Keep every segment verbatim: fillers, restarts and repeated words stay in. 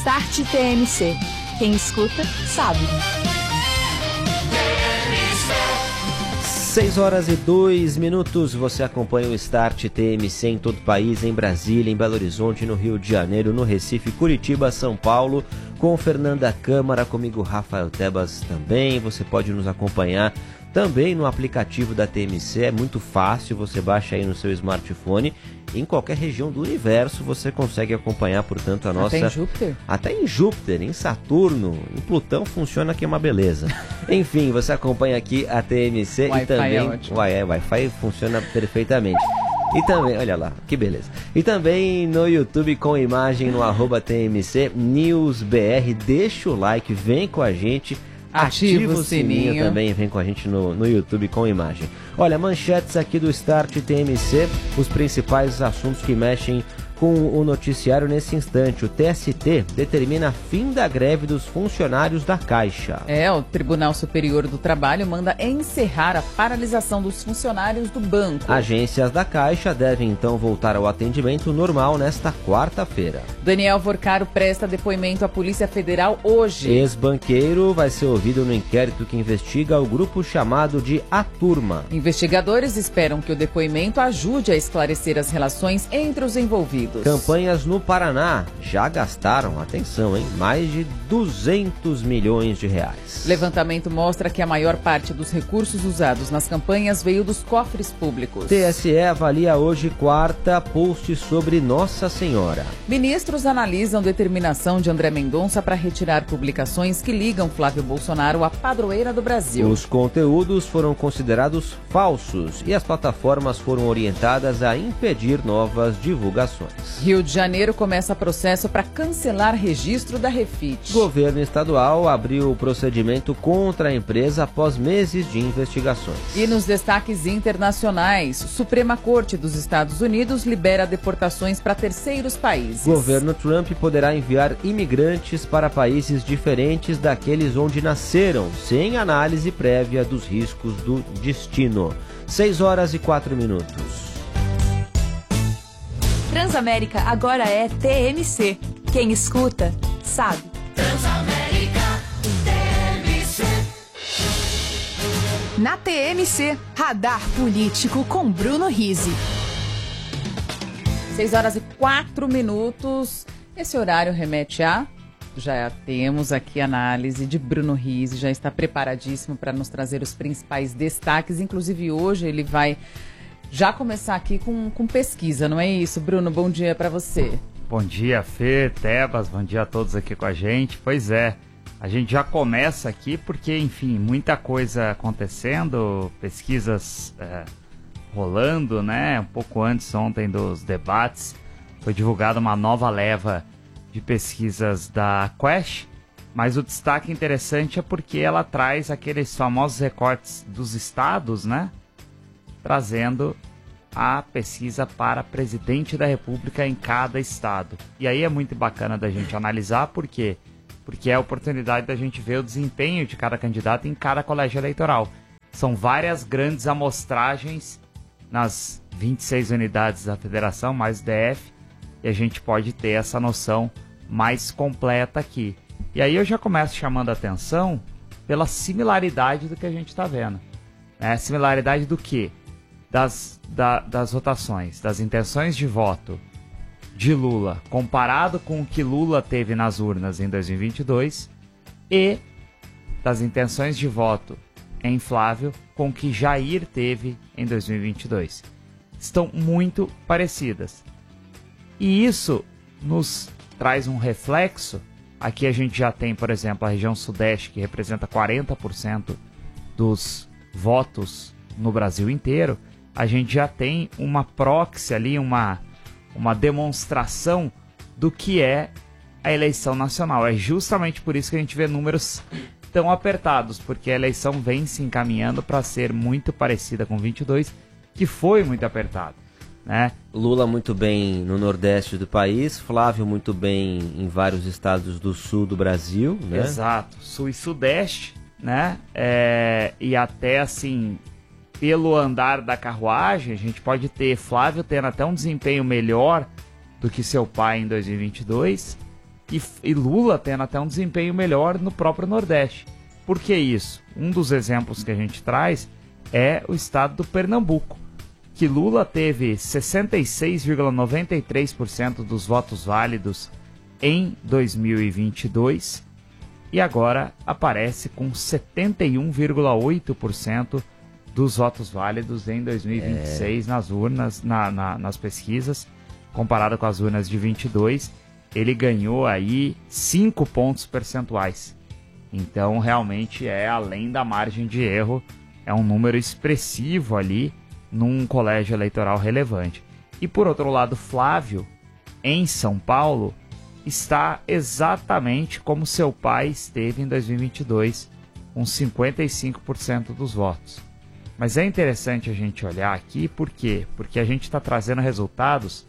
Start T M C. Quem escuta, sabe. seis horas e dois minutos, você acompanha o Start T M C em todo o país, em Brasília, em Belo Horizonte, no Rio de Janeiro, no Recife, Curitiba, São Paulo, com Fernanda Câmara, comigo Rafael Tebas também. Você pode nos acompanhar também no aplicativo da T M C, é muito fácil, você baixa aí no seu smartphone. Em qualquer região do universo você consegue acompanhar, portanto, a nossa... Até em Júpiter? Até em Júpiter, em Saturno, em Plutão funciona que é uma beleza. Enfim, você acompanha aqui a T M C e também... É ótimo. Uai, é, Wi-Fi funciona perfeitamente. E também, olha lá, que beleza. E também no YouTube com imagem no arroba T M C News B R. Deixa o like, vem com a gente. Ativa, Ativa o sininho. sininho também, vem com a gente no, no YouTube com imagem. Olha, manchetes aqui do Start T M C, os principais assuntos que mexem com o noticiário nesse instante. O T S T determina fim da greve dos funcionários da Caixa. É, o Tribunal Superior do Trabalho manda encerrar a paralisação dos funcionários do banco. Agências da Caixa devem então voltar ao atendimento normal nesta quarta-feira. Daniel Vorcaro presta depoimento à Polícia Federal hoje. Ex-banqueiro vai ser ouvido no inquérito que investiga o grupo chamado de A Turma. Investigadores esperam que o depoimento ajude a esclarecer as relações entre os envolvidos. Campanhas no Paraná já gastaram, atenção, hein, mais de duzentos milhões de reais. Levantamento mostra que a maior parte dos recursos usados nas campanhas veio dos cofres públicos. T S E avalia hoje, quarta, post sobre Nossa Senhora. Ministros analisam determinação de André Mendonça para retirar publicações que ligam Flávio Bolsonaro à padroeira do Brasil. Os conteúdos foram considerados falsos e as plataformas foram orientadas a impedir novas divulgações. Rio de Janeiro começa processo para cancelar registro da Refit. Governo estadual abriu procedimento contra a empresa após meses de investigações. E nos destaques internacionais, Suprema Corte dos Estados Unidos libera deportações para terceiros países. Governo Trump poderá enviar imigrantes para países diferentes daqueles onde nasceram, sem análise prévia dos riscos do destino. seis horas e quatro minutos. Transamérica agora é T M C. Quem escuta, sabe. Transamérica T M C. Na T M C, Radar Político com Bruno Rizzi. seis horas e quatro minutos. Esse horário remete a... Já temos aqui a análise de Bruno Rizzi, já está preparadíssimo para nos trazer os principais destaques. Inclusive hoje ele vai... já começar aqui com, com pesquisa, não é isso, Bruno? Bom dia para você. Bom dia, Fê, Tebas, bom dia a todos aqui com a gente. Pois é, a gente já começa aqui porque, enfim, muita coisa acontecendo, pesquisas é, rolando, né? Um pouco antes ontem dos debates, foi divulgada uma nova leva de pesquisas da Quest, mas o destaque interessante é porque ela traz aqueles famosos recortes dos estados, né? Trazendo a pesquisa para presidente da República em cada estado. E aí é muito bacana da gente analisar, por quê? Porque é a oportunidade da gente ver o desempenho de cada candidato em cada colégio eleitoral. São várias grandes amostragens nas vinte e seis unidades da federação, mais o D F, e a gente pode ter essa noção mais completa aqui. E aí eu já começo chamando a atenção pela similaridade do que a gente está vendo. Né? Similaridade do quê? Das, da, das votações, das intenções de voto de Lula, comparado com o que Lula teve nas urnas em dois mil e vinte e dois, e das intenções de voto em Flávio com o que Jair teve em dois mil e vinte e dois. Estão muito parecidas. E isso nos traz um reflexo. Aqui a gente já tem, por exemplo, a região sudeste, que representa quarenta por cento dos votos no Brasil inteiro. A gente já tem uma proxy ali, uma, uma demonstração do que é a eleição nacional. É justamente por isso que a gente vê números tão apertados, porque a eleição vem se encaminhando para ser muito parecida com vinte e dois, que foi muito apertado, né? Lula muito bem no nordeste do país, Flávio muito bem em vários estados do sul do Brasil, né? Exato, sul e sudeste, né? É, e até assim... pelo andar da carruagem, a gente pode ter Flávio tendo até um desempenho melhor do que seu pai em dois mil e vinte e dois e, e Lula tendo até um desempenho melhor no próprio Nordeste. Por que isso? Um dos exemplos que a gente traz é o estado do Pernambuco, que Lula teve sessenta e seis vírgula noventa e três por cento dos votos válidos em dois mil e vinte e dois e agora aparece com setenta e um vírgula oito por cento dos votos válidos em dois mil e vinte e seis é. nas urnas, na, na, nas pesquisas, comparado com as urnas de vinte e dois, ele ganhou aí cinco pontos percentuais. Então, realmente é além da margem de erro, é um número expressivo ali num colégio eleitoral relevante. E por outro lado, Flávio, em São Paulo, está exatamente como seu pai esteve em dois mil e vinte e dois, com cinquenta e cinco por cento dos votos. Mas é interessante a gente olhar aqui, por quê? Porque a gente está trazendo resultados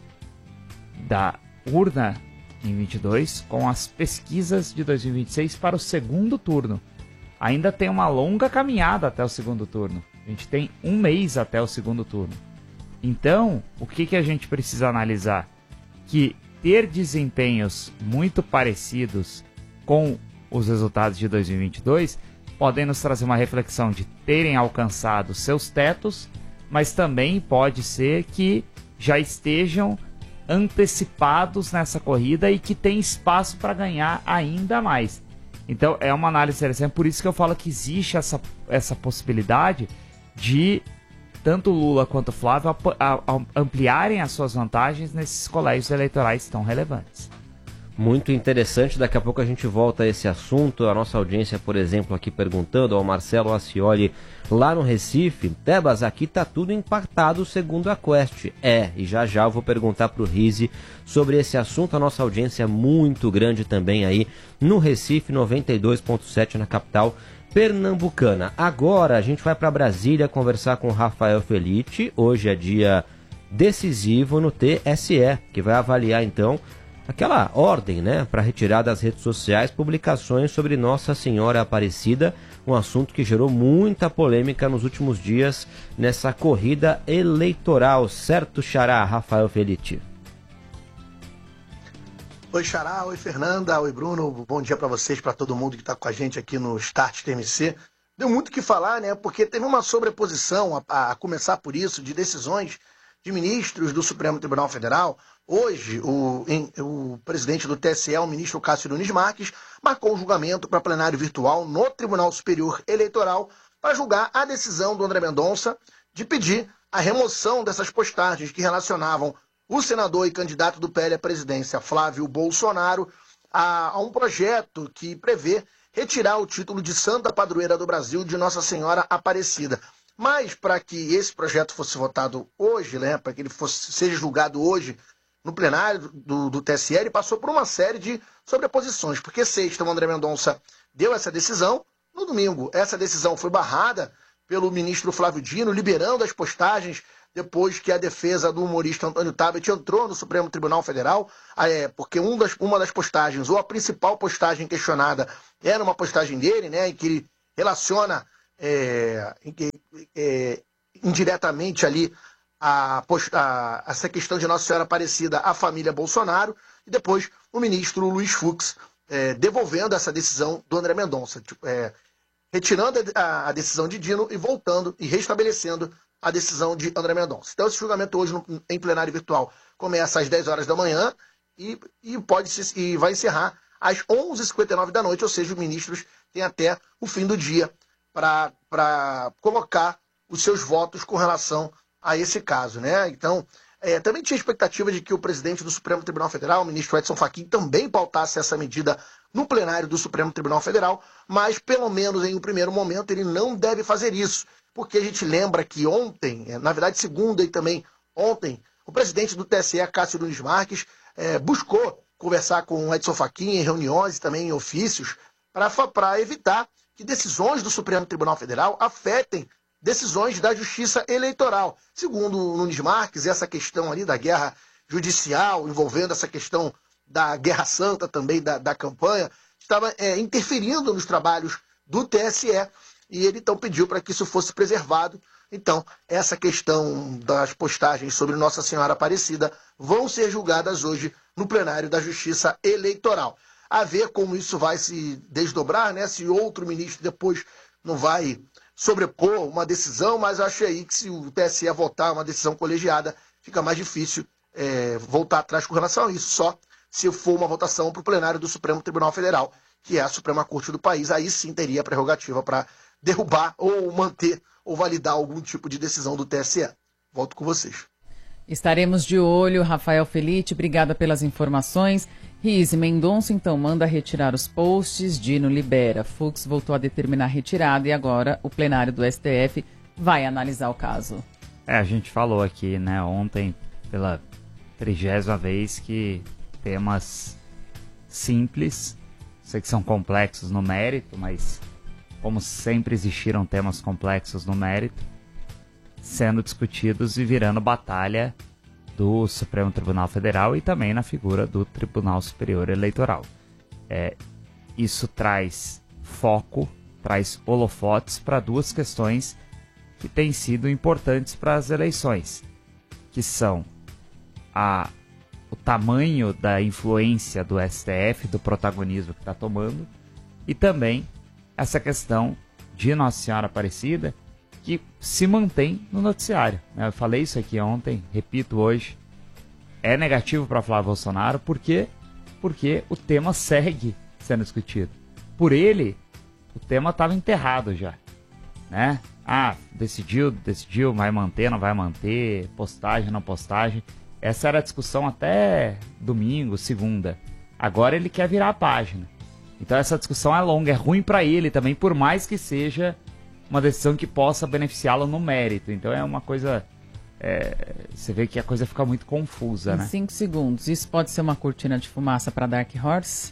da urna em vinte e dois com as pesquisas de dois mil e vinte e seis para o segundo turno. Ainda tem uma longa caminhada até o segundo turno. A gente tem um mês até o segundo turno. Então, o que, que a gente precisa analisar? Que ter desempenhos muito parecidos com os resultados de dois mil e vinte e dois podem nos trazer uma reflexão de terem alcançado seus tetos, mas também pode ser que já estejam antecipados nessa corrida e que tem espaço para ganhar ainda mais. Então é uma análise interessante, por isso que eu falo que existe essa, essa possibilidade de tanto Lula quanto Flávio a, a, a ampliarem as suas vantagens nesses colégios eleitorais tão relevantes. Muito interessante, daqui a pouco a gente volta a esse assunto. A nossa audiência, por exemplo, aqui perguntando ao Marcelo Acioli, lá no Recife: Tebas, aqui tá tudo empatado segundo a Quest. É, e já já eu vou perguntar pro Rizzi sobre esse assunto. A nossa audiência é muito grande também aí no Recife, noventa e dois ponto sete na capital pernambucana. Agora a gente vai para Brasília conversar com o Rafael Felitti. Hoje é dia decisivo no T S E, que vai avaliar então aquela ordem, né, para retirar das redes sociais publicações sobre Nossa Senhora Aparecida, um assunto que gerou muita polêmica nos últimos dias nessa corrida eleitoral. Certo, Xará, Rafael Felitti? Oi, Xará, oi, Fernanda, oi, Bruno, bom dia para vocês, para todo mundo que está com a gente aqui no Start T M C. Deu muito o que falar, né, porque teve uma sobreposição, a, a começar por isso, de decisões de ministros do Supremo Tribunal Federal. Hoje, o, em, o presidente do T S E, o ministro Cássio Nunes Marques, marcou um julgamento para plenário virtual no Tribunal Superior Eleitoral para julgar a decisão do André Mendonça de pedir a remoção dessas postagens que relacionavam o senador e candidato do P L à presidência, Flávio Bolsonaro, a, a um projeto que prevê retirar o título de Santa Padroeira do Brasil de Nossa Senhora Aparecida. Mas para que esse projeto fosse votado hoje, né, para que ele fosse, seja julgado hoje no plenário do, do T S E, ele passou por uma série de sobreposições, porque sexta o André Mendonça deu essa decisão, no domingo essa decisão foi barrada pelo ministro Flávio Dino, liberando as postagens depois que a defesa do humorista Antônio Tabet entrou no Supremo Tribunal Federal, é, porque um das, uma das postagens, ou a principal postagem questionada, era uma postagem dele, né, em que ele relaciona é, em que, é, indiretamente ali A, a, essa questão de Nossa Senhora Aparecida à família Bolsonaro, e depois o ministro Luiz Fux é, devolvendo essa decisão do André Mendonça, tipo, é, retirando a, a decisão de Dino e voltando e restabelecendo a decisão de André Mendonça. Então esse julgamento hoje no, em plenário virtual começa às dez horas da manhã e, e, pode se, e vai encerrar às onze e cinquenta e nove da noite, ou seja, os ministros têm até o fim do dia para colocar os seus votos com relação a esse caso, né? Então, é, também tinha expectativa de que o presidente do Supremo Tribunal Federal, o ministro Edson Fachin, também pautasse essa medida no plenário do Supremo Tribunal Federal, mas, pelo menos em um primeiro momento, ele não deve fazer isso, porque a gente lembra que ontem, na verdade segunda e também ontem, o presidente do T S E, Cássio Nunes Marques, é, buscou conversar com o Edson Fachin em reuniões e também em ofícios para evitar que decisões do Supremo Tribunal Federal afetem decisões da Justiça Eleitoral. Segundo o Nunes Marques, essa questão ali da guerra judicial, envolvendo essa questão da Guerra Santa também, da, da campanha, estava é, interferindo nos trabalhos do T S E, e ele então pediu para que isso fosse preservado. Então, essa questão das postagens sobre Nossa Senhora Aparecida vão ser julgadas hoje no plenário da Justiça Eleitoral. a ver como isso vai se desdobrar, né? Se outro ministro depois não vai sobrepor uma decisão, mas eu acho aí que se o T S E votar uma decisão colegiada, fica mais difícil é, voltar atrás com relação a isso, só se for uma votação para o plenário do Supremo Tribunal Federal, que é a Suprema Corte do país, aí sim teria a prerrogativa para derrubar ou manter ou validar algum tipo de decisão do T S E. Volto com vocês. Estaremos de olho, Rafael Felite, obrigada pelas informações. Rise Mendonça, então, manda retirar os posts, Dino libera. Fux voltou a determinar a retirada e agora o plenário do S T F vai analisar o caso. É, a gente falou aqui, né, ontem, pela trigésima vez, que temas simples, sei que são complexos no mérito, mas como sempre existiram temas complexos no mérito, sendo discutidos e virando batalha do Supremo Tribunal Federal e também na figura do Tribunal Superior Eleitoral. É, isso traz foco, traz holofotes para duas questões que têm sido importantes para as eleições, que são a, o tamanho da influência do S T F, do protagonismo que está tomando, e também essa questão de Nossa Senhora Aparecida, que se mantém no noticiário. Eu falei isso aqui ontem, repito hoje. É negativo para Flávio Bolsonaro, por quê? Porque o tema segue sendo discutido. Por ele, o tema estava enterrado já, né? Ah, decidiu, decidiu, vai manter, não vai manter, postagem, não postagem. Essa era a discussão até domingo, segunda. Agora ele quer virar a página. Então essa discussão é longa, é ruim para ele também, por mais que seja uma decisão que possa beneficiá-lo no mérito. Então é uma coisa... É, você vê que a coisa fica muito confusa, em né? cinco segundos, isso pode ser uma cortina de fumaça para Dark Horse?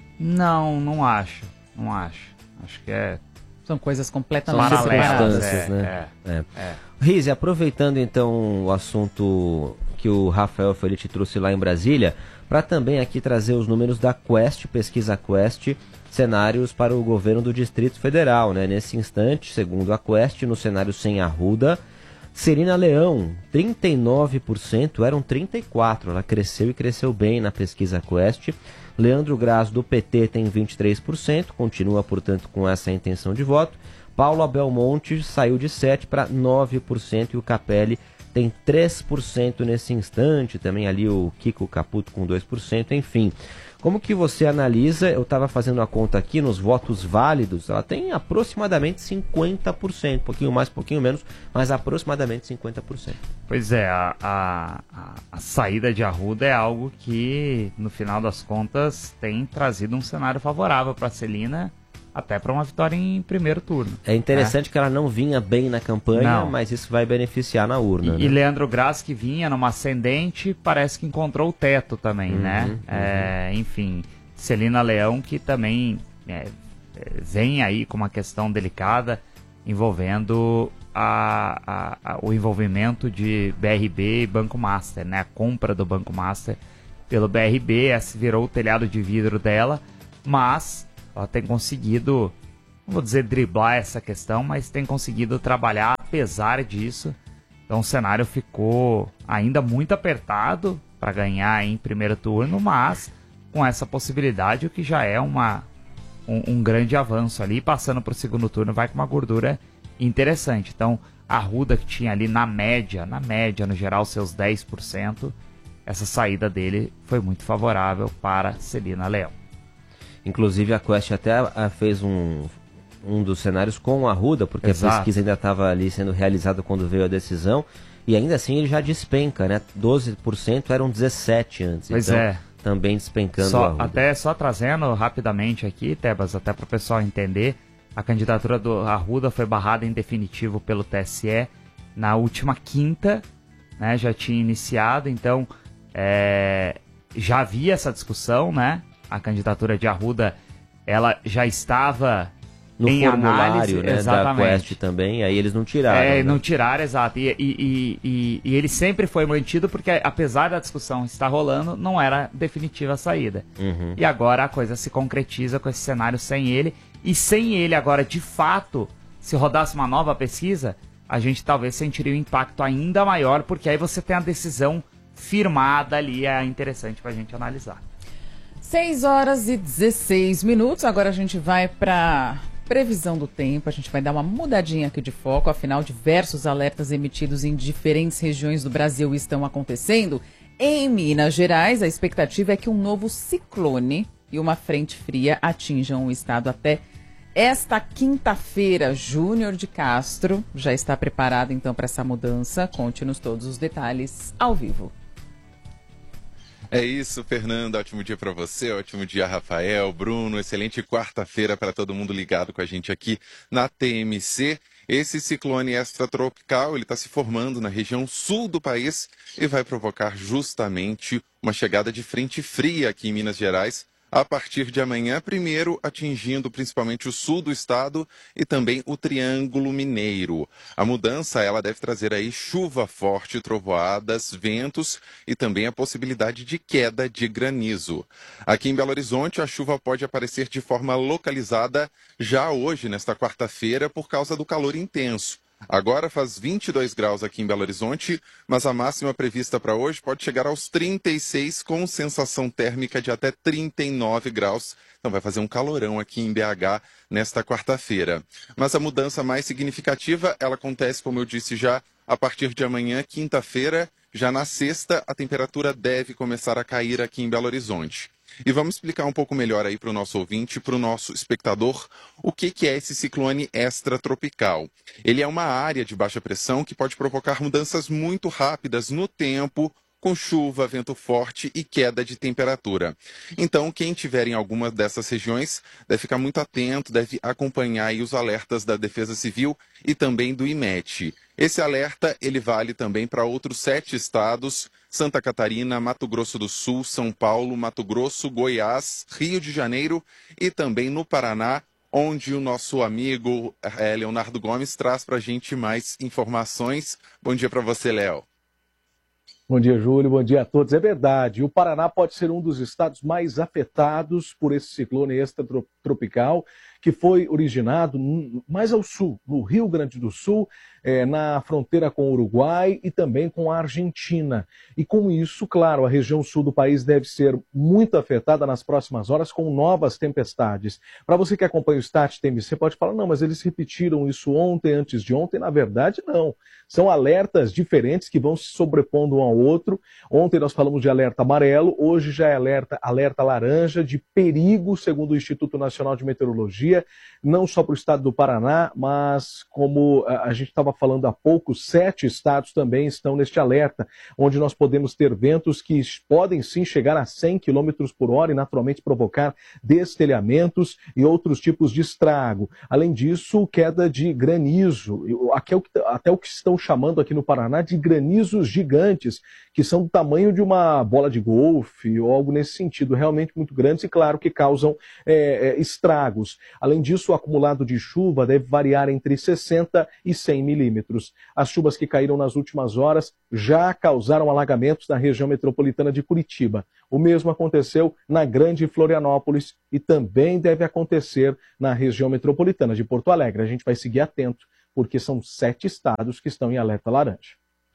Não, não acho. Não acho. Acho que é... São coisas completamente paralelas, separadas. né? É, É. é. Rise, aproveitando então o assunto que o Rafael Felite trouxe lá em Brasília, para também aqui trazer os números da Quest, pesquisa Quest, cenários para o governo do Distrito Federal, né? Nesse instante, segundo a Quest, no cenário sem Arruda, Celina Leão, trinta e nove por cento, eram trinta e quatro por cento, ela cresceu e cresceu bem na pesquisa Quest. Leandro Graz, do P T, tem vinte e três por cento, continua, portanto, com essa intenção de voto. Paulo Abelmonte saiu de sete por cento para nove por cento e o Capelli tem três por cento nesse instante, também ali o Kiko Caputo com dois por cento, enfim. Como que você analisa, eu estava fazendo a conta aqui, nos votos válidos, ela tem aproximadamente cinquenta por cento, um pouquinho mais, um pouquinho menos, mas aproximadamente cinquenta por cento. Pois é, a, a, a, a saída de Arruda é algo que, no final das contas, tem trazido um cenário favorável para a Celina, até para uma vitória em primeiro turno. É interessante é. que ela não vinha bem na campanha, não. mas isso vai beneficiar na urna. E, né? e Leandro Graz, que vinha numa ascendente, parece que encontrou o teto também, uhum, né? Uhum. É, enfim, Celina Leão, que também é, vem aí com uma questão delicada envolvendo a, a, a, o envolvimento de B R B e Banco Master, né? A compra do Banco Master pelo B R B, esse virou o telhado de vidro dela, mas ela tem conseguido, não vou dizer driblar essa questão, mas tem conseguido trabalhar apesar disso. Então o cenário ficou ainda muito apertado para ganhar em primeiro turno, mas com essa possibilidade, o que já é uma, um, um grande avanço ali. Passando para o segundo turno, vai com uma gordura interessante. Então a Arruda, que tinha ali na média, na média no geral seus dez por cento, essa saída dele foi muito favorável para Celina Leão. Inclusive a Quest até a, fez um, um dos cenários com a Arruda, porque Exato. a pesquisa ainda estava ali sendo realizada quando veio a decisão, e ainda assim ele já despenca, né? doze por cento eram dezessete por cento antes. Pois então, é. Também despencando só, a Arruda. Até só trazendo rapidamente aqui, Tebas, até para o pessoal entender, a candidatura do Arruda foi barrada em definitivo pelo T S E na última quinta, né? Já tinha iniciado, então é, já havia essa discussão, né? A candidatura de Arruda, ela já estava no em formulário, análise, né, exatamente. Da Quest também, aí eles não tiraram. É, né? não tiraram, exato. E, e, e, e, e ele sempre foi mantido porque, apesar da discussão estar rolando, não era definitiva a saída. Uhum. E agora a coisa se concretiza com esse cenário sem ele. E sem ele agora, de fato, se rodasse uma nova pesquisa, a gente talvez sentiria um impacto ainda maior, porque aí você tem a decisão firmada ali, é interessante pra gente analisar. seis horas e dezesseis minutos, agora a gente vai para previsão do tempo, a gente vai dar uma mudadinha aqui de foco, afinal diversos alertas emitidos em diferentes regiões do Brasil estão acontecendo. Em Minas Gerais, a expectativa é que um novo ciclone e uma frente fria atinjam o estado até esta quinta-feira. Júnior de Castro já está preparado então para essa mudança, conte-nos todos os detalhes ao vivo. É isso, Fernanda. Ótimo dia para você, ótimo dia, Rafael, Bruno. Excelente quarta-feira para todo mundo ligado com a gente aqui na T M C. Esse ciclone extratropical, ele está se formando na região sul do país e vai provocar justamente uma chegada de frente fria aqui em Minas Gerais, a partir de amanhã, primeiro atingindo principalmente o sul do estado e também o Triângulo Mineiro. A mudança, ela deve trazer aí chuva forte, trovoadas, ventos e também a possibilidade de queda de granizo. Aqui em Belo Horizonte, a chuva pode aparecer de forma localizada já hoje, nesta quarta-feira, por causa do calor intenso. Agora faz vinte e dois graus aqui em Belo Horizonte, mas a máxima prevista para hoje pode chegar aos trinta e seis, com sensação térmica de até trinta e nove graus. Então vai fazer um calorão aqui em B H nesta quarta-feira. Mas a mudança mais significativa, ela acontece, como eu disse já, a partir de amanhã, quinta-feira. Já na sexta, a temperatura deve começar a cair aqui em Belo Horizonte. E vamos explicar um pouco melhor aí para o nosso ouvinte, para o nosso espectador, o que, que é esse ciclone extratropical. Ele é uma área de baixa pressão que pode provocar mudanças muito rápidas no tempo, com chuva, vento forte e queda de temperatura. Então, quem estiver em alguma dessas regiões deve ficar muito atento, deve acompanhar aí os alertas da Defesa Civil e também do I M E T. Esse alerta, ele vale também para outros sete estados: Santa Catarina, Mato Grosso do Sul, São Paulo, Mato Grosso, Goiás, Rio de Janeiro e também no Paraná, onde o nosso amigo é, Leonardo Gomes traz para a gente mais informações. Bom dia para você, Léo. Bom dia, Júlio. Bom dia a todos. É verdade, o Paraná pode ser um dos estados mais afetados por esse ciclone extratropical, que foi originado mais ao sul, no Rio Grande do Sul, é, na fronteira com o Uruguai e também com a Argentina. E com isso, claro, a região sul do país deve ser muito afetada nas próximas horas com novas tempestades. Para você que acompanha o Start T M C, pode falar, não, mas eles repetiram isso ontem, antes de ontem. Na verdade, não. São alertas diferentes que vão se sobrepondo um ao outro. Ontem nós falamos de alerta amarelo, hoje já é alerta, alerta laranja, de perigo, segundo o Instituto Nacional de Meteorologia, não só para o estado do Paraná, mas como a gente estava falando há pouco, sete estados também estão neste alerta, onde nós podemos ter ventos que podem sim chegar a cem quilômetros por hora e naturalmente provocar destelhamentos e outros tipos de estrago. Além disso, queda de granizo, até o que estão chamando aqui no Paraná de granizos gigantes, que são do tamanho de uma bola de golfe ou algo nesse sentido, realmente muito grandes e, claro, que causam é, é, estragos. Além disso, o acumulado de chuva deve variar entre sessenta e cem milímetros. As chuvas que caíram nas últimas horas já causaram alagamentos na região metropolitana de Curitiba. O mesmo aconteceu na Grande Florianópolis e também deve acontecer na região metropolitana de Porto Alegre. A gente vai seguir atento, porque são sete estados que estão em alerta laranja.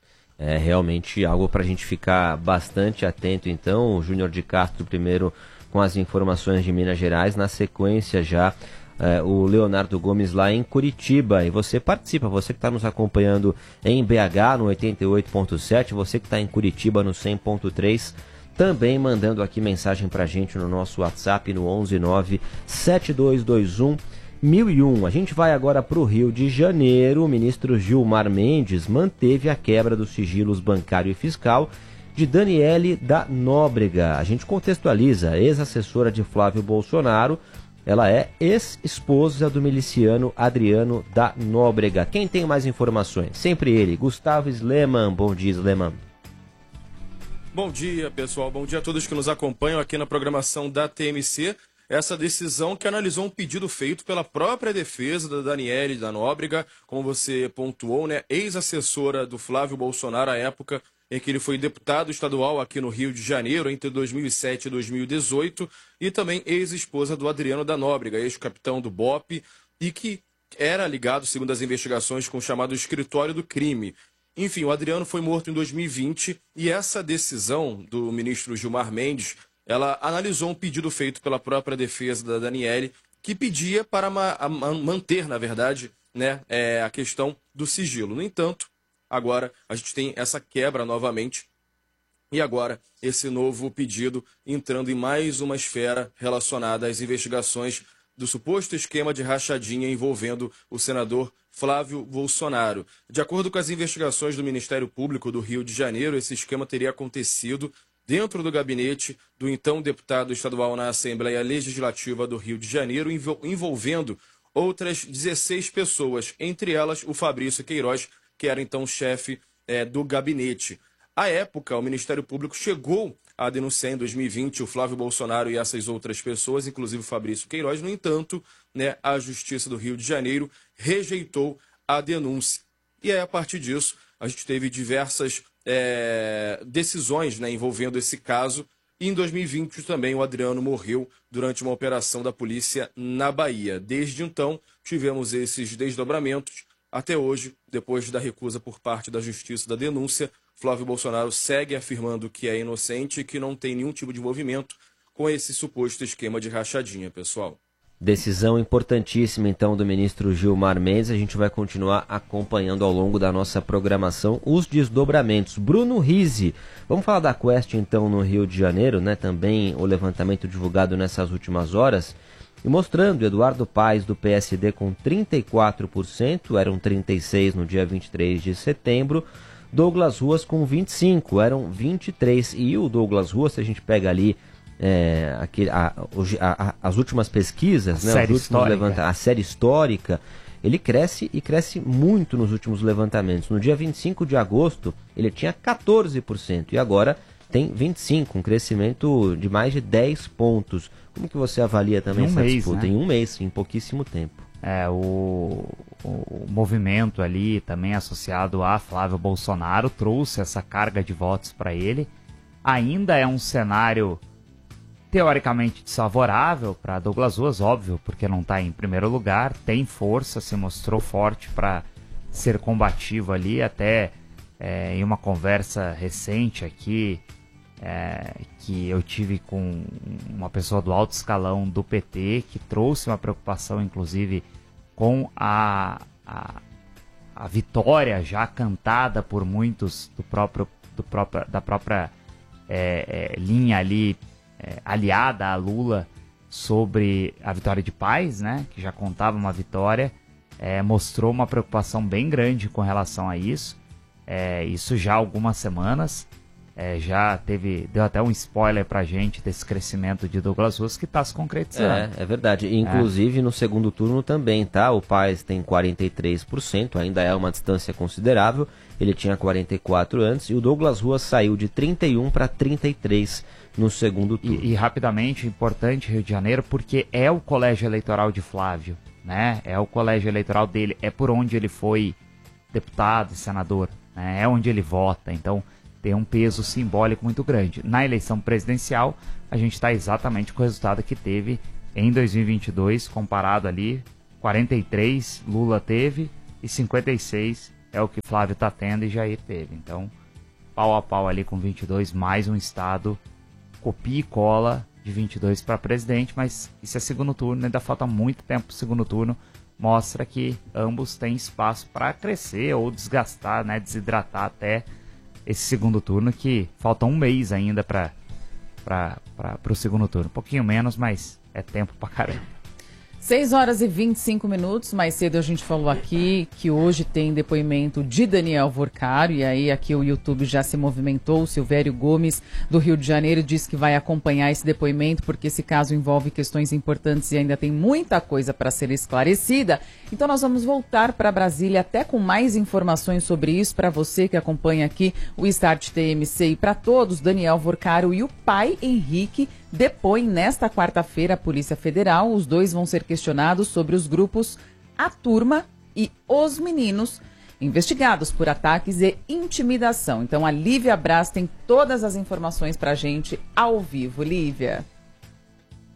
É realmente algo para a gente ficar bastante atento, então. O Júnior de Castro primeiro com as informações de Minas Gerais, na sequência já é, o Leonardo Gomes lá em Curitiba. E você participa, você que está nos acompanhando em B H no oitenta e oito ponto sete, você que está em Curitiba no cem ponto três, também mandando aqui mensagem para a gente no nosso WhatsApp no onze nove sete dois dois um mil e um. A gente vai agora para o Rio de Janeiro. O ministro Gilmar Mendes manteve a quebra dos sigilos bancário e fiscal de Daniele da Nóbrega. A gente contextualiza, ex-assessora de Flávio Bolsonaro, ela é ex-esposa do miliciano Adriano da Nóbrega. Quem tem mais informações? Sempre ele, Gustavo Sleman. Bom dia, Sleman. Bom dia, pessoal. Bom dia a todos que nos acompanham aqui na programação da T M C. Essa decisão que analisou um pedido feito pela própria defesa da Daniele da Nóbrega, como você pontuou, né, ex-assessora do Flávio Bolsonaro à época em que ele foi deputado estadual aqui no Rio de Janeiro entre dois mil e sete e dois mil e dezoito, e também ex-esposa do Adriano da Nóbrega, ex-capitão do B O P, e que era ligado, segundo as investigações, com o chamado escritório do crime. Enfim, o Adriano foi morto em dois mil e vinte e essa decisão do ministro Gilmar Mendes ela analisou um pedido feito pela própria defesa da Daniele, que pedia para ma a manter, na verdade, né, é, a questão do sigilo. No entanto, agora a gente tem essa quebra novamente, e agora esse novo pedido entrando em mais uma esfera relacionada às investigações do suposto esquema de rachadinha envolvendo o senador Flávio Bolsonaro. De acordo com as investigações do Ministério Público do Rio de Janeiro, esse esquema teria acontecido dentro do gabinete do então deputado estadual na Assembleia Legislativa do Rio de Janeiro, envolvendo outras dezesseis pessoas, entre elas o Fabrício Queiroz, que era então chefe é, do gabinete. À época, o Ministério Público chegou a denunciar em dois mil e vinte o Flávio Bolsonaro e essas outras pessoas, inclusive o Fabrício Queiroz. No entanto, né, a Justiça do Rio de Janeiro rejeitou a denúncia. E aí, a partir disso, a gente teve diversas é, decisões, né, envolvendo esse caso. E em dois mil e vinte também o Adriano morreu durante uma operação da polícia na Bahia. Desde então, tivemos esses desdobramentos. Até hoje, depois da recusa por parte da Justiça da denúncia, Flávio Bolsonaro segue afirmando que é inocente e que não tem nenhum tipo de envolvimento com esse suposto esquema de rachadinha, pessoal. Decisão importantíssima, então, do ministro Gilmar Mendes. A gente vai continuar acompanhando ao longo da nossa programação os desdobramentos. Bruno Rizzi, vamos falar da Quest, então, no Rio de Janeiro, né? Também o levantamento divulgado nessas últimas horas. E mostrando Eduardo Paes, do P S D, com trinta e quatro por cento, eram trinta e seis no dia vinte e três de setembro. Douglas Ruas com vinte e cinco, eram vinte e três. E o Douglas Ruas, se a gente pega ali é, aqui, a, a, a, as últimas pesquisas, né, série os últimos levanta- a série histórica, ele cresce e cresce muito nos últimos levantamentos. No dia vinte e cinco de agosto, ele tinha quatorze por cento e agora tem vinte e cinco por cento, um crescimento de mais de dez pontos. Como que você avalia também um essa mês, disputa? né? Em um mês, em pouquíssimo tempo. É, o, o movimento ali, também associado a Flávio Bolsonaro, trouxe essa carga de votos para ele. Ainda é um cenário teoricamente desfavorável para Douglas Ruas, óbvio, porque não está em primeiro lugar, tem força, se mostrou forte para ser combativo ali, até é, em uma conversa recente aqui, É, que eu tive com uma pessoa do alto escalão do P T, que trouxe uma preocupação, inclusive, com a, a, a vitória já cantada por muitos do próprio, do próprio, da própria é, é, linha ali é, aliada a Lula sobre a vitória de Paes, né, que já contava uma vitória, é, mostrou uma preocupação bem grande com relação a isso, é, isso já há algumas semanas. É, já teve, deu até um spoiler pra gente desse crescimento de Douglas Ruas que está se concretizando. É, é verdade. Inclusive é. no segundo turno também, tá? O Paes tem quarenta e três por cento, ainda é uma distância considerável. Ele tinha quarenta e quatro por cento antes e o Douglas Ruas saiu de trinta e um para trinta e três no segundo turno. E, e rapidamente, importante, Rio de Janeiro, porque é o colégio eleitoral de Flávio, né? É o colégio eleitoral dele, é por onde ele foi deputado e senador, né? É onde ele vota, então tem um peso simbólico muito grande. Na eleição presidencial, a gente está exatamente com o resultado que teve em dois mil e vinte e dois, comparado ali, quarenta e três Lula teve e cinquenta e seis é o que Flávio está tendo e Jair teve. Então, pau a pau ali com vinte e dois, mais um estado, copia e cola de vinte e dois para presidente, mas isso é segundo turno, ainda falta muito tempo para o segundo turno, mostra que ambos têm espaço para crescer ou desgastar, né, desidratar até esse segundo turno, que falta um mês ainda para o segundo turno. Um pouquinho menos, mas é tempo pra caramba. seis horas e vinte e cinco minutos, mais cedo a gente falou aqui que hoje tem depoimento de Daniel Vorcaro, e aí aqui o YouTube já se movimentou, o Silvério Gomes do Rio de Janeiro disse que vai acompanhar esse depoimento, porque esse caso envolve questões importantes e ainda tem muita coisa para ser esclarecida. Então nós vamos voltar para Brasília até com mais informações sobre isso, para você que acompanha aqui o Start T M C e para todos. Daniel Vorcaro e o pai Henrique depõem nesta quarta-feira a Polícia Federal. Os dois vão ser questionados sobre os grupos A Turma e Os Meninos, investigados por ataques e intimidação. Então a Lívia Braz tem todas as informações para a gente ao vivo. Lívia.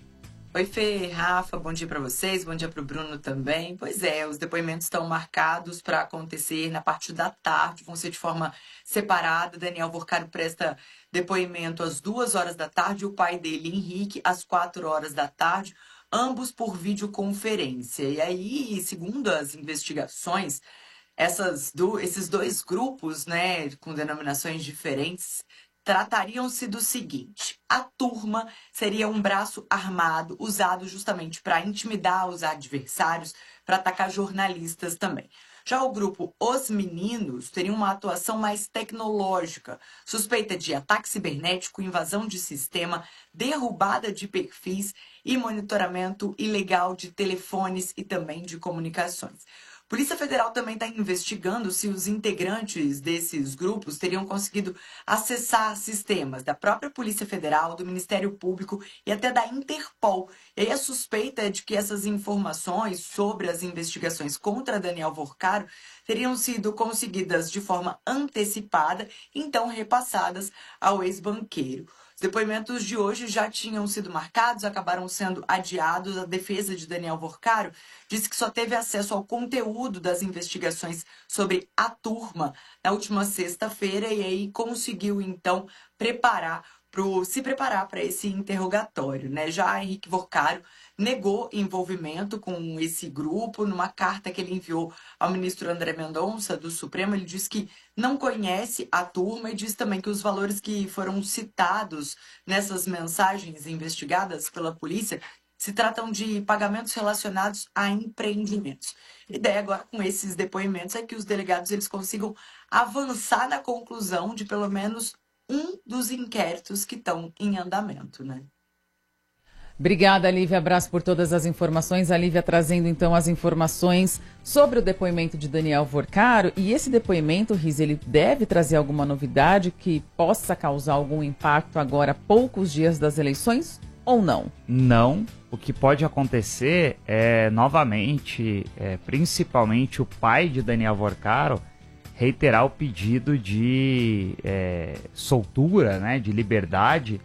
Oi, Fê, Rafa, bom dia para vocês, bom dia para o Bruno também. Pois é, os depoimentos estão marcados para acontecer na parte da tarde, vão ser de forma separada. Daniel Vorcaro presta depoimento às duas horas da tarde e o pai dele, Henrique, às quatro horas da tarde, ambos por videoconferência. E aí, segundo as investigações, essas do, esses dois grupos, né, com denominações diferentes, tratariam-se do seguinte: a turma seria um braço armado usado justamente para intimidar os adversários, para atacar jornalistas também. Já o grupo Os Meninos teria uma atuação mais tecnológica, suspeita de ataque cibernético, invasão de sistema, derrubada de perfis e monitoramento ilegal de telefones e também de comunicações. Polícia Federal também está investigando se os integrantes desses grupos teriam conseguido acessar sistemas da própria Polícia Federal, do Ministério Público e até da Interpol. E aí a suspeita é de que essas informações sobre as investigações contra Daniel Vorcaro teriam sido conseguidas de forma antecipada, então repassadas ao ex-banqueiro. Os depoimentos de hoje já tinham sido marcados, acabaram sendo adiados. A defesa de Daniel Vorcaro disse que só teve acesso ao conteúdo das investigações sobre a turma na última sexta-feira e aí conseguiu, então, preparar pro, se preparar para esse interrogatório, né? Já Henrique Vorcaro negou envolvimento com esse grupo. Numa carta que ele enviou ao ministro André Mendonça, do Supremo, ele diz que não conhece a turma e diz também que os valores que foram citados nessas mensagens investigadas pela polícia se tratam de pagamentos relacionados a empreendimentos. A ideia agora com esses depoimentos é que os delegados eles consigam avançar na conclusão de pelo menos um dos inquéritos que estão em andamento, né? Obrigada, Lívia. Abraço por todas as informações. A Lívia trazendo, então, as informações sobre o depoimento de Daniel Vorcaro. E esse depoimento, Riz, ele deve trazer alguma novidade que possa causar algum impacto agora, poucos dias das eleições, ou não? Não. O que pode acontecer é, novamente, é, principalmente o pai de Daniel Vorcaro, reiterar o pedido de é, soltura, né, de liberdade,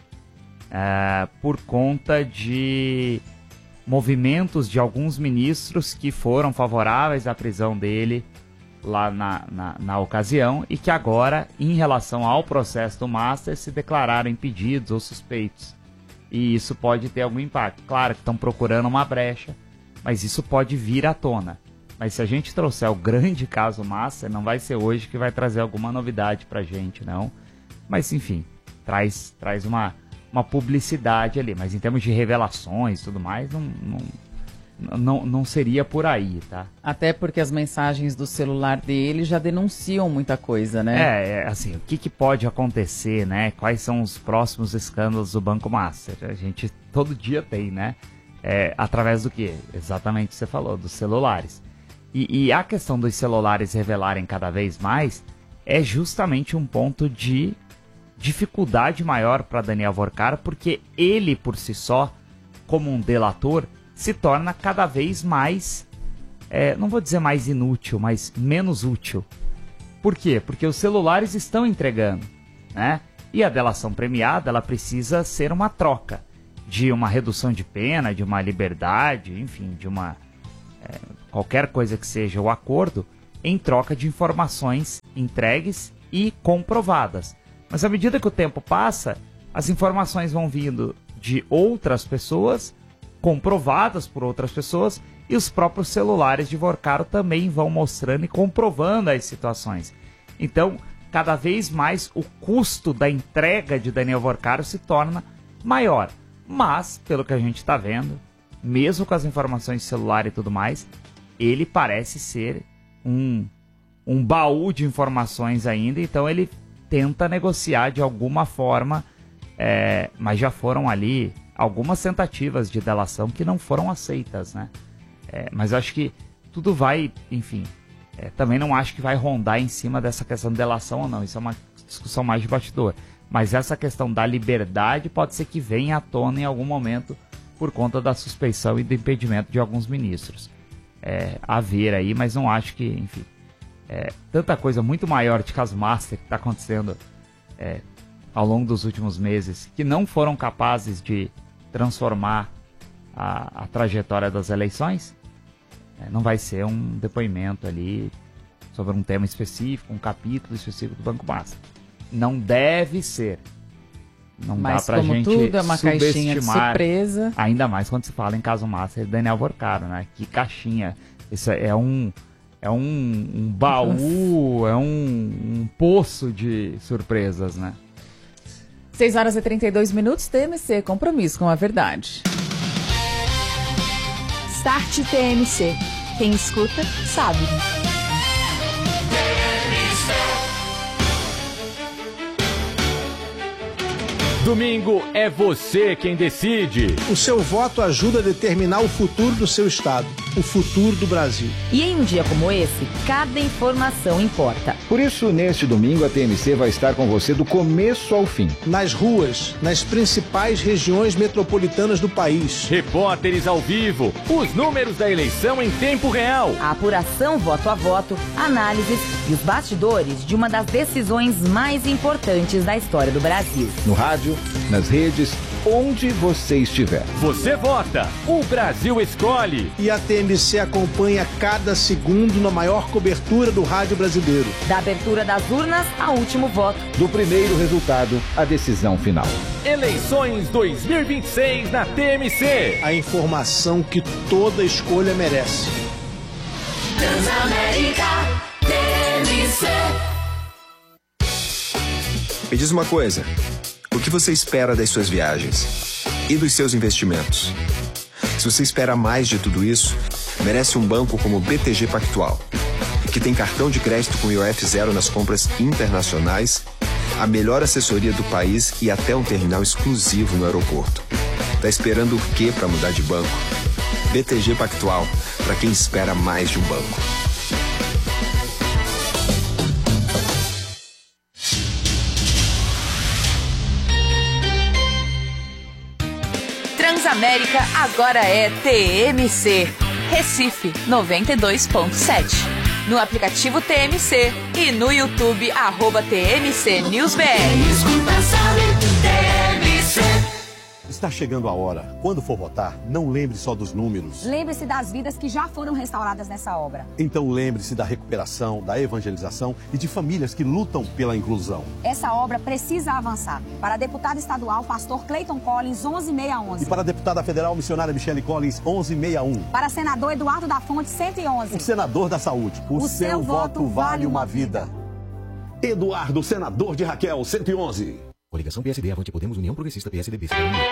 Uh, por conta de movimentos de alguns ministros que foram favoráveis à prisão dele lá na, na, na ocasião e que agora, em relação ao processo do Master, se declararam impedidos ou suspeitos. E isso pode ter algum impacto. Claro que estão procurando uma brecha, mas isso pode vir à tona. Mas se a gente trouxer o grande caso Master, não vai ser hoje que vai trazer alguma novidade pra gente, não. Mas, enfim, traz, traz uma... uma publicidade ali, mas em termos de revelações e tudo mais, não, não, não, não seria por aí, tá? Até porque as mensagens do celular dele já denunciam muita coisa, né? É, é assim, o que, que pode acontecer, né? Quais são os próximos escândalos do Banco Master? A gente todo dia tem, né? É, através do quê? Exatamente o que você falou, dos celulares. E, e a questão dos celulares revelarem cada vez mais é justamente um ponto de dificuldade maior para Daniel Vorcaro, porque ele por si só, como um delator, se torna cada vez mais, é, não vou dizer mais inútil, mas menos útil. Por quê? Porque os celulares estão entregando, né? E a delação premiada, ela precisa ser uma troca de uma redução de pena, de uma liberdade, enfim, de uma é, qualquer coisa que seja o acordo, em troca de informações entregues e comprovadas. Mas à medida que o tempo passa, as informações vão vindo de outras pessoas, comprovadas por outras pessoas, e os próprios celulares de Vorcaro também vão mostrando e comprovando as situações. Então, cada vez mais o custo da entrega de Daniel Vorcaro se torna maior. Mas, pelo que a gente está vendo, mesmo com as informações de celular e tudo mais, ele parece ser um, um baú de informações ainda, então ele tenta negociar de alguma forma, é, mas já foram ali algumas tentativas de delação que não foram aceitas, né? É, mas acho que tudo vai, enfim, é, também não acho que vai rondar em cima dessa questão de delação ou não, isso é uma discussão mais de bastidor. Mas essa questão da liberdade pode ser que venha à tona em algum momento por conta da suspeição e do impedimento de alguns ministros. É, a ver aí, mas não acho que, enfim... É, tanta coisa muito maior de caso Master que está acontecendo é, ao longo dos últimos meses, que não foram capazes de transformar a, a trajetória das eleições. É, não vai ser um depoimento ali sobre um tema específico, um capítulo específico do Banco Master. Não deve ser. Não Mas dá pra como gente tudo é uma caixinha de subestimar, surpresa. ainda mais quando se fala em caso Master e Daniel Vorcaro, né? Que caixinha. Isso é um, é um, um baú, é um, um poço de surpresas, né? seis horas e trinta e dois minutos, T M C, compromisso com a verdade. Start T M C. Quem escuta, sabe. Domingo é você quem decide. O seu voto ajuda a determinar o futuro do seu estado, o futuro do Brasil. E em um dia como esse, cada informação importa. Por isso, neste domingo, a T M C vai estar com você do começo ao fim. Nas ruas, nas principais regiões metropolitanas do país. Repórteres ao vivo, os números da eleição em tempo real. A apuração voto a voto, análises e os bastidores de uma das decisões mais importantes da história do Brasil. No rádio, nas redes, onde você estiver. Você vota, o Brasil escolhe. E a T M C acompanha cada segundo na maior cobertura do rádio brasileiro. Da abertura das urnas ao último voto. Do primeiro resultado à decisão final. Eleições dois mil e vinte e seis na T M C. A informação que toda escolha merece. Transamérica T M C. Me diz uma coisa. O que você espera das suas viagens? E dos seus investimentos? Se você espera mais de tudo isso, merece um banco como o B T G Pactual, que tem cartão de crédito com I O F zero nas compras internacionais, a melhor assessoria do país e até um terminal exclusivo no aeroporto. Tá esperando o quê para mudar de banco? B T G Pactual, para quem espera mais de um banco. Transamérica agora é T M C. Recife noventa e dois ponto sete. No aplicativo T M C e no YouTube, arroba T M C News B R. Quem escuta sabe, T M C. Está chegando a hora. Quando for votar, não lembre só dos números. Lembre-se das vidas que já foram restauradas nessa obra. Então lembre-se da recuperação, da evangelização e de famílias que lutam pela inclusão. Essa obra precisa avançar. Para a deputada estadual, pastor Clayton Collins, onze mil seiscentos e onze. E para a deputada federal missionária Michele Collins, onze mil seiscentos e um. Para senador Eduardo da Fonte, cento e onze. O senador da saúde. O, o seu, seu voto vale uma vida. vida. Eduardo, senador de Raquel, cento e onze. Coligação P S D, Avante Podemos, União Progressista, P S D B.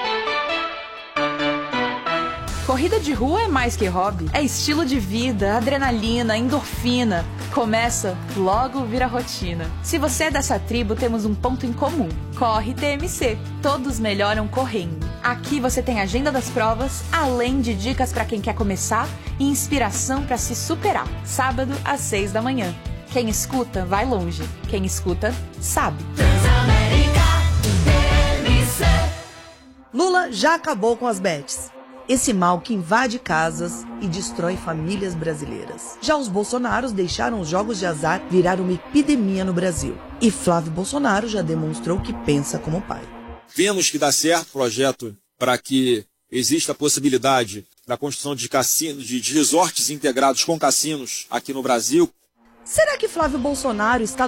Corrida de rua é mais que hobby. É estilo de vida, adrenalina, endorfina. Começa, logo vira rotina. Se você é dessa tribo, temos um ponto em comum. Corre T M C. Todos melhoram correndo. Aqui você tem agenda das provas, além de dicas para quem quer começar e inspiração para se superar. Sábado, às seis da manhã. Quem escuta, vai longe. Quem escuta, sabe. Transamérica T M C. Lula já acabou com as bets. Esse mal que invade casas e destrói famílias brasileiras. Já os bolsonaros deixaram os jogos de azar virar uma epidemia no Brasil. E Flávio Bolsonaro já demonstrou que pensa como pai. Vemos que dá certo o projeto para que exista a possibilidade da construção de cassinos, de resorts integrados com cassinos aqui no Brasil. Será que Flávio Bolsonaro está